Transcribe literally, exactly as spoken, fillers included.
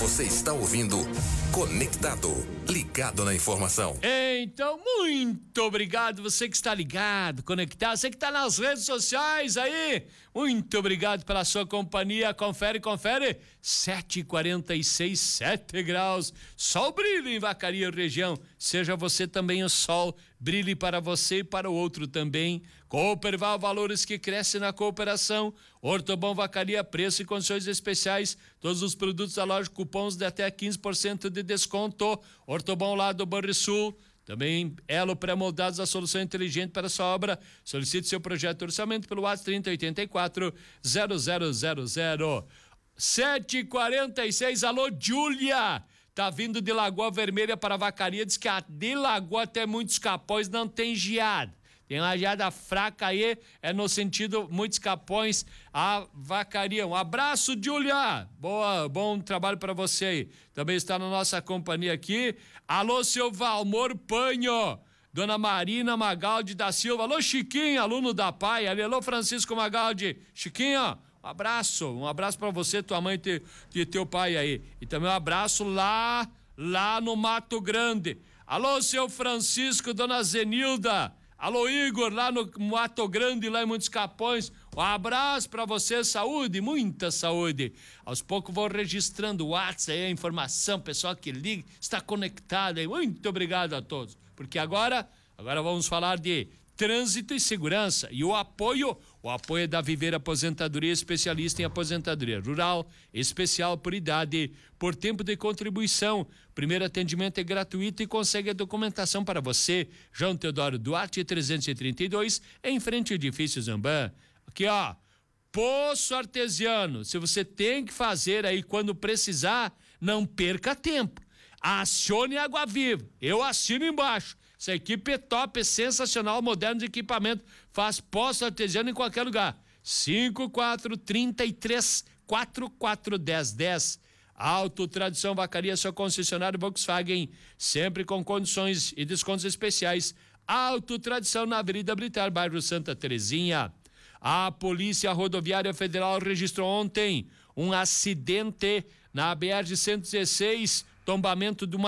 Você está ouvindo Conectado, ligado na informação. Então, muito obrigado você que está ligado, conectado, você que está nas redes sociais aí, muito obrigado pela sua companhia. Confere, confere, sete e quarenta e seis, sete graus, sol brilha em Vacaria região, seja você também o sol, brilhe para você e para o outro também. Cooperval, valores que crescem na cooperação. Ortobon Vacaria, preço e condições especiais, todos os produtos da loja, cupons de até quinze por cento de desconto. Ortobon lá do Banrisul, também Elo pré-moldados, a solução inteligente para a sua obra. Solicite seu projeto de orçamento pelo WhatsApp trinta oitenta e quatro, zero zero zero zero. sete e quarenta e seis, alô Júlia, tá vindo de Lagoa Vermelha para Vacaria, diz que a de Lagoa até muitos capões não tem geada. Tem uma geada fraca aí, é no sentido muitos capões, a Vacaria. Um abraço, Júlia. Boa, bom trabalho para você aí. Também está na nossa companhia aqui. Alô, seu Valmor Panho, Dona Marina Magaldi da Silva. Alô, Chiquinho, aluno da P A I. Alô, Francisco Magaldi. Chiquinho, um abraço, um abraço para você, tua mãe e, te, e teu pai aí. E também um abraço lá, lá no Mato Grande. Alô, seu Francisco, Dona Zenilda. Alô, Igor, lá no Mato Grande, lá em Muitos Capões. Um abraço pra você, saúde, muita saúde. Aos poucos vou registrando o WhatsApp aí, a informação, pessoal que liga, está conectado aí. Muito obrigado a todos. Porque agora, agora vamos falar de trânsito e segurança e o apoio, o apoio é da Viver Aposentadoria, especialista em aposentadoria rural, especial por idade, por tempo de contribuição. Primeiro atendimento é gratuito e consegue a documentação para você. João Teodoro Duarte, trezentos e trinta e dois, em frente ao edifício Zambam. Aqui, ó, Poço Artesiano. Se você tem que fazer aí quando precisar, não perca tempo. Acione Água Viva. Eu assino embaixo. Essa equipe é top, é sensacional, moderno de equipamento, faz poço artesiano em qualquer lugar. cinco quatro três três, quatro quatro um zero um zero. Auto Tradição Vacaria, seu concessionário Volkswagen, sempre com condições e descontos especiais. Auto Tradição na Avenida Blitar, bairro Santa Terezinha. A Polícia Rodoviária Federal registrou ontem um acidente na B R cento e dezesseis, tombamento de uma